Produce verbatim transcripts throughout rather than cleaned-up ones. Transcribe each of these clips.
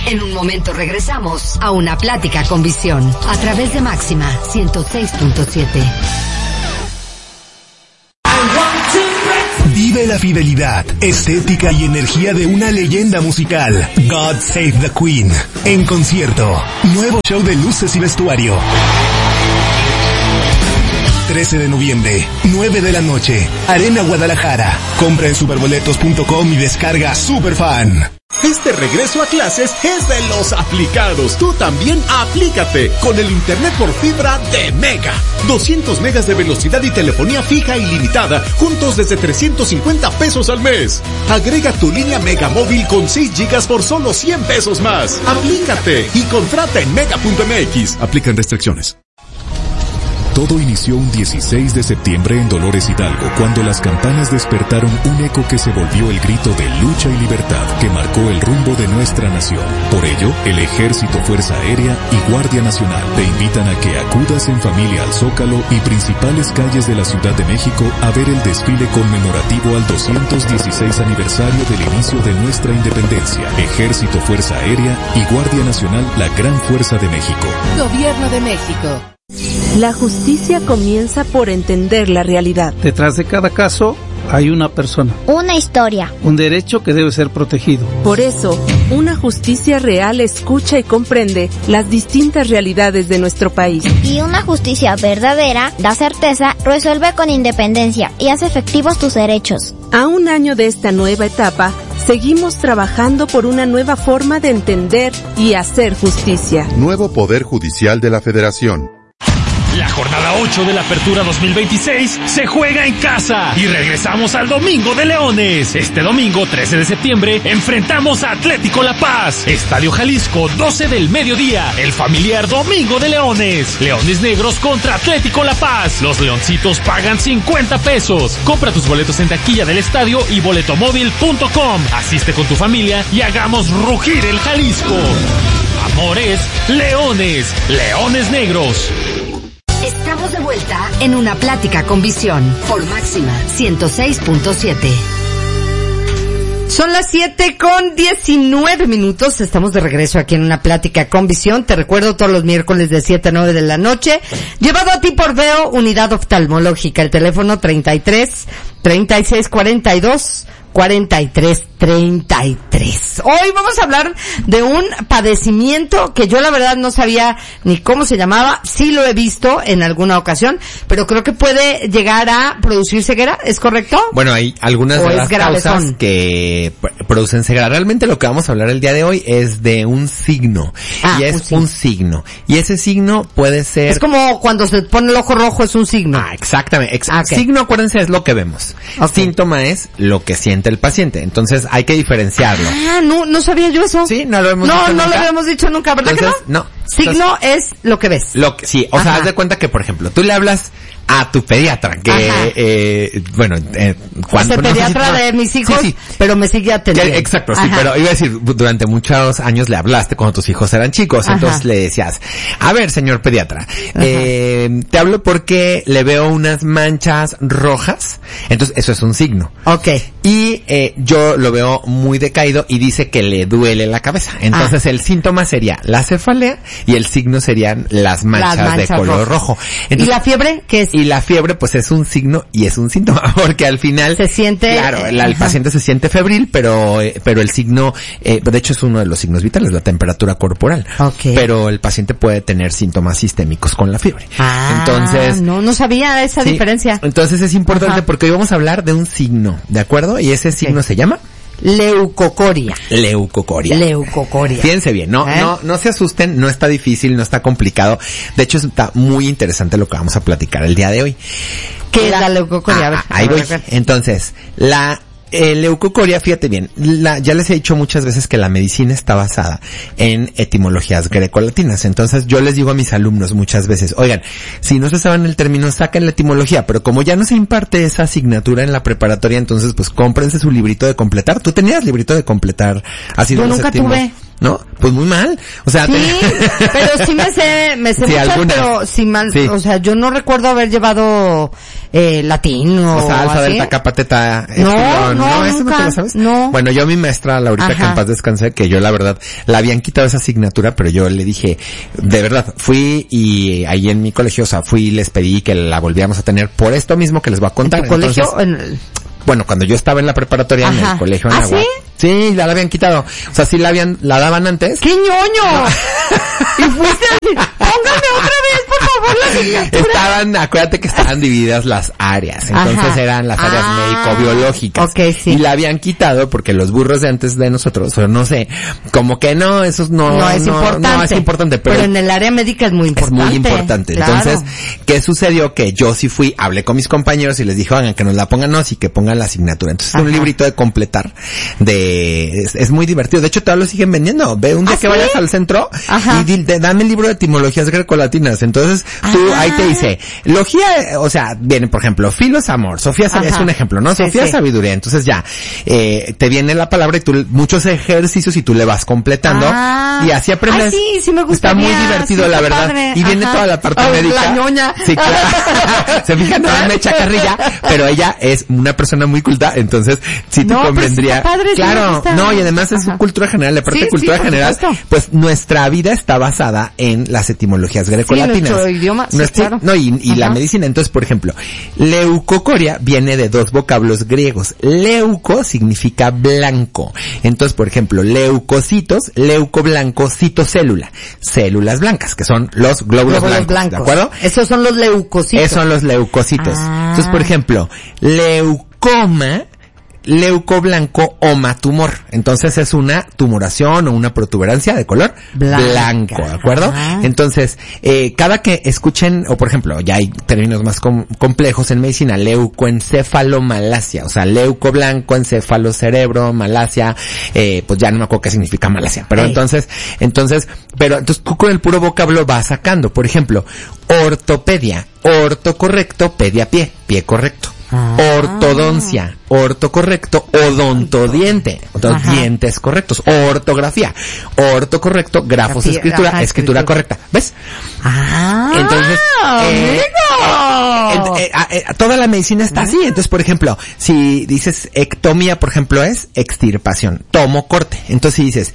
En un momento regresamos a Una Plática con Visión a través de Máxima ciento seis punto siete. Vive la fidelidad, estética y energía de una leyenda musical. God Save the Queen. En concierto. Nuevo show de luces y vestuario. trece de noviembre, nueve de la noche. Arena Guadalajara. Compra en superboletos punto com y descarga Superfan. Este regreso a clases es de los aplicados. Tú también aplícate con el internet por fibra de Mega. doscientos megas de velocidad y telefonía fija ilimitada, juntos desde trescientos cincuenta pesos al mes. Agrega tu línea Mega móvil con seis gigas por solo cien pesos más. Aplícate y contrata en mega punto m x. Aplican restricciones. Todo inició un dieciséis de septiembre en Dolores Hidalgo, cuando las campanas despertaron un eco que se volvió el grito de lucha y libertad que marcó el rumbo de nuestra nación. Por ello, el Ejército, Fuerza Aérea y Guardia Nacional te invitan a que acudas en familia al Zócalo y principales calles de la Ciudad de México a ver el desfile conmemorativo al doscientos dieciséis aniversario del inicio de nuestra independencia. Ejército, Fuerza Aérea y Guardia Nacional, la gran fuerza de México. Gobierno de México. La justicia comienza por entender la realidad. Detrás de cada caso hay una persona. Una historia. Un derecho que debe ser protegido. Por eso, una justicia real escucha y comprende las distintas realidades de nuestro país. Y una justicia verdadera da certeza, resuelve con independencia y hace efectivos tus derechos. A un año de esta nueva etapa, seguimos trabajando por una nueva forma de entender y hacer justicia. Nuevo Poder Judicial de la Federación. La jornada ocho de la Apertura dos mil veintiséis se juega en casa y regresamos al Domingo de Leones. Este domingo trece de septiembre enfrentamos a Atlético La Paz. Estadio Jalisco, doce del mediodía. El familiar Domingo de Leones. Leones Negros contra Atlético La Paz. Los leoncitos pagan cincuenta pesos. Compra tus boletos en taquilla del estadio y boletomóvil punto com. Asiste con tu familia y hagamos rugir el Jalisco. Amores, Leones, Leones Negros. Estamos de vuelta en Una Plática con Visión por Máxima ciento seis punto siete. Son las siete con diecinueve minutos. Estamos de regreso aquí en Una Plática con Visión. Te recuerdo, todos los miércoles de siete a nueve de la noche. Llevado a ti por Veo, Unidad Oftalmológica. El teléfono treinta y tres, treinta y seis cuarenta y dos, cuarenta y tres treinta y tres. Hoy vamos a hablar de un padecimiento que yo la verdad no sabía ni cómo se llamaba. Sí lo he visto en alguna ocasión, pero creo que puede llegar a producir ceguera, ¿es correcto? Bueno, hay algunas de las causas que producen ceguera. Realmente lo que vamos a hablar el día de hoy es de un signo. Ah, y es un signo. un signo. Y ese signo puede ser... Es como cuando se pone el ojo rojo, es un signo. Ah, exactamente. Ex- ah, okay. Signo, acuérdense, es lo que vemos. Okay. Síntoma es lo que siente el paciente. Entonces hay que diferenciarlo. Ah, no, no sabía yo eso. Sí, no lo hemos no, dicho no nunca. No, lo habíamos dicho nunca, ¿verdad Entonces, que no? No. Signo Entonces, es lo que ves. Lo que, sí, o Ajá. sea, haz de cuenta que, por ejemplo, tú le hablas a tu pediatra, que, eh, bueno, eh, cuando... Es el pediatra no sé si, de mis hijos, sí, sí. pero me sigue atendiendo. Que, exacto, sí, Ajá. pero iba a decir, durante muchos años le hablaste cuando tus hijos eran chicos, Ajá. entonces le decías, a ver, señor pediatra, eh, te hablo porque le veo unas manchas rojas, entonces eso es un signo. Okay. Y, eh, yo lo veo muy decaído y dice que le duele la cabeza. Entonces ah. el síntoma sería la cefalea y el signo serían las manchas, las manchas de color rojas. rojo. Entonces, ¿y la fiebre qué es? Y la fiebre pues es un signo y es un síntoma, porque al final se siente, claro, el, el paciente se siente febril, pero eh, pero el signo, eh, de hecho es uno de los signos vitales, la temperatura corporal. Okay. Pero el paciente puede tener síntomas sistémicos con la fiebre. Ah, entonces no, no sabía esa sí, diferencia. Entonces es importante Ajá. porque hoy vamos a hablar de un signo, ¿de acuerdo? Y ese signo okay. se llama leucocoria. Leucocoria. Leucocoria. Fíjense bien, no, ¿Eh? no, no se asusten, no está difícil, no está complicado. De hecho, está muy interesante lo que vamos a platicar el día de hoy. ¿Qué es la leucocoria? Ah, ahí voy. Entonces, la eh, leucocoria, fíjate bien, la, ya les he dicho muchas veces que la medicina está basada en etimologías grecolatinas. Entonces, yo les digo a mis alumnos muchas veces, oigan, si no se saben el término, saquen la etimología, pero como ya no se imparte esa asignatura en la preparatoria, entonces, pues, cómprense su librito de completar. ¿Tú tenías librito de completar? Así yo nunca tuve. ¿no? Pues muy mal. O sea, sí, te... pero sí me sé, me sé sí, muchas, algunas. pero sí mal, Sí. o sea, yo no recuerdo haber llevado eh, latín o, O sea, alfa, así. delta, kappa, teta, No, epsilon. no, ¿eso no nunca. te lo sabes? No. Bueno, yo a mi maestra, Laurita, Ajá. que en paz descanse, que yo la verdad, la habían quitado esa asignatura, pero yo le dije, de verdad, fui y ahí en mi colegio, o sea, fui y les pedí que la volviéramos a tener por esto mismo que les voy a contar. ¿En tu colegio? Entonces, En el... bueno, cuando yo estaba en la preparatoria, Ajá. en el colegio en ¿Ah, Agua. sí? Sí, la, la habían quitado. O sea, sí la habían, la daban antes. ¡Qué ñoño! Y fuiste a decir, póngame otra vez, por favor, la asignatura. Estaban, acuérdate que estaban divididas las áreas. Entonces Ajá. eran las áreas Ah, médico-biológicas. ok, sí. Y la habían quitado porque los burros de antes de nosotros, o no sé, como que no, eso no, No es importante. no es importante, pero, Pero en el área médica es muy es importante. muy importante. Claro. Entonces, ¿qué sucedió? Que yo sí fui, hablé con mis compañeros y les dije, oigan, que nos la pongan no, y que pongan la asignatura. Entonces, es un Ajá. librito de completar, de, es, es muy divertido. De hecho, todavía lo siguen vendiendo. Ve un día ¿Ah, que sí? vayas al centro Ajá. y di- de- dame el libro de etimologías grecolatinas. Entonces, tú, Ah. ahí te dice, logía, eh, o sea, viene, por ejemplo, filo es amor, Sofía es, Ajá. es un ejemplo, ¿no? Sí, Sofía es sí. sabiduría. Entonces ya, eh, te viene la palabra y tú, muchos ejercicios y tú le vas completando. Ah. Y así aprendes. Ay, sí, sí me Está gustaría. muy divertido, Sí, la está verdad. padre. Y viene Ajá. toda la parte Oh, médica. la ñoña. Sí, claro. Se fijan, no me echa carrilla, pero ella es una persona muy culta, entonces sí te No, pues, convendría. está padre, sí me claro, gusta. no, y además es Ajá. cultura general, de parte Sí, de cultura sí, por general, supuesto. pues nuestra vida está basada en las etimologías grecolatinas. nuestro idioma, sí, Nuestro- claro. No, y, y la Ajá. medicina, entonces, por ejemplo, leucocoria viene de dos vocablos griegos. Leuco significa blanco. Entonces, por ejemplo, leucocitos, leuco blanco, citocélula. Células blancas, que son los glóbulos, Glóbulos blancos, ¿de acuerdo? Esos son los leucocitos. Esos son los leucocitos. Ah. Entonces, por ejemplo, leucoma, leuco blanco, oma tumor. Entonces es una tumoración o una protuberancia de color Blanca. blanco, ¿de acuerdo? Ah. Entonces, eh, cada que escuchen, o por ejemplo, ya hay términos más com- complejos en medicina, leucoencefalomalacia, o sea, leuco blanco, encéfalo cerebro, malacia, eh, pues ya no me acuerdo qué significa malacia, pero Ey. entonces, entonces, pero entonces tú con el puro vocablo vas sacando, por ejemplo, ortopedia, orto correcto, pedia pie, pie correcto. Ah. Ortodoncia, orto correcto, odontodiente, entonces Ajá. dientes correctos, ortografía, orto correcto, grafos, Grafía, escritura, ajá, escritura escritura. correcta, ¿ves? Ah, Entonces, eh, amigo. eh, eh, eh, toda la medicina está así. Entonces, por ejemplo, si dices ectomía, por ejemplo, es extirpación, tomo corte. Entonces, si dices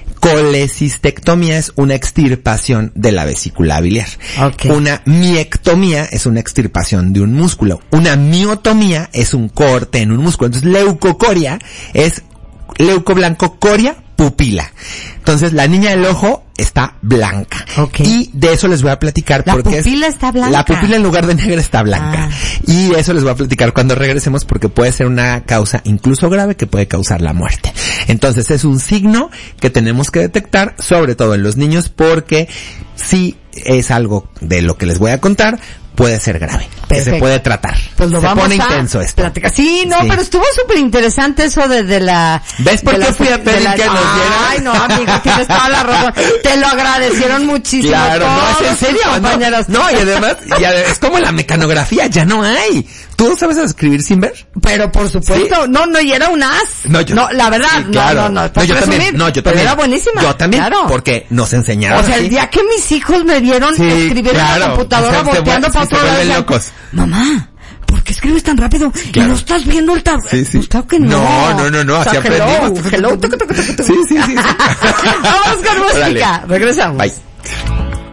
colecistectomía es una extirpación de la vesícula biliar. Ok. Una miectomía es una extirpación de un músculo. Una miotomía es un corte en un músculo. Entonces, leucocoria es leuco blanco, coria, pupila. Entonces, la niña del ojo está blanca. Ok. Y de eso les voy a platicar La porque pupila es, está blanca. La pupila en lugar de negra está blanca. Ah. Y de eso les voy a platicar cuando regresemos porque puede ser una causa incluso grave que puede causar la muerte. Entonces, es un signo que tenemos que detectar, sobre todo en los niños, porque si es algo de lo que les voy a contar, puede ser grave, que se Perfecto. puede tratar. Pues lo se vamos pone a intenso esto. platicar. Sí, no, Sí. pero estuvo súper interesante eso de, de la... ¿Ves por de qué la- fui a de pedir la- que nos diera? Ay, no, amigo, tienes toda la razón. Te lo agradecieron muchísimo. Claro, no, todos es en serio, tus no, compañeros. no, y además, y ade- es como la mecanografía, ya no hay. ¿Tú sabes escribir sin ver? Pero por supuesto, ¿Sí? no, no, y era un as. No, yo- la verdad, Sí, claro. no, no, no, No, yo presumir, también, no, yo pero también. era buenísima. Yo también, claro. porque nos enseñaron O sea, así. el día que mis hijos me vieron Sí, escribir en claro. la computadora Se- se volteando vuel- para sí, se otro lado, vuelven decían, locos. mamá, ¿por qué escribes tan rápido? Claro. ¿Y no estás viendo el tab? Sí, sí. Pues claro que no. No, no, no, no, O sea, así hello, aprendimos. hello, tucu, tucu, tucu, tucu. Sí, sí, sí, sí. Vamos con música. Órale. Regresamos. Bye.